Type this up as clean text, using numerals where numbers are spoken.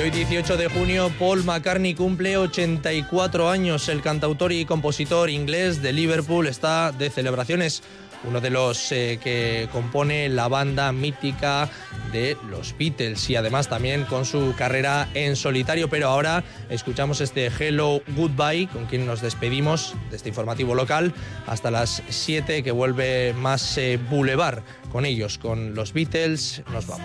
Y hoy, 18 de junio, Paul McCartney cumple 84 años. El cantautor y compositor inglés de Liverpool está de celebraciones. Uno de los que compone la banda mítica de los Beatles y además también con su carrera en solitario. Pero ahora escuchamos este Hello Goodbye, con quien nos despedimos de este informativo local hasta las 7, que vuelve más Boulevard. Con ellos, con los Beatles, nos vamos.